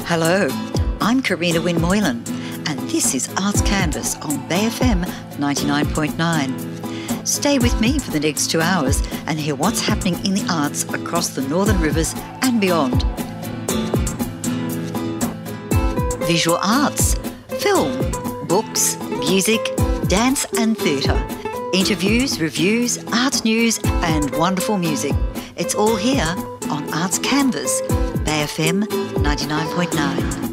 Hello, I'm Karina Wynne Moylan, and this is Arts Canvas on Bay FM 99.9. Stay with me for the next 2 hours and hear what's happening in the arts across the Northern Rivers and beyond. Visual arts, film, books, music, dance and theatre, interviews, reviews, art news and wonderful music. It's all here on Arts Canvas, Bay FM 99.9.